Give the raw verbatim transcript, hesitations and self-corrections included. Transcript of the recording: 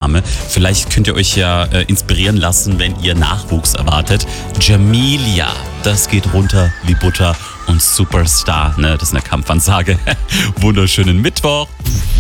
Name. Vielleicht könnt ihr euch ja äh, inspirieren lassen, wenn ihr Nachwuchs erwartet. Jamelia, das geht runter wie Butter und Superstar, ne? Das ist eine Kampfansage. Wunderschönen Mittwoch.